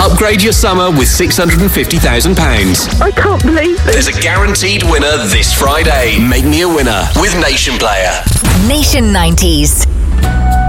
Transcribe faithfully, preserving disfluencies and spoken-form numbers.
Upgrade your summer with six hundred fifty thousand pounds. I can't believe it. There's a guaranteed winner this Friday. Make me a winner with Nation Player. Nation nineties.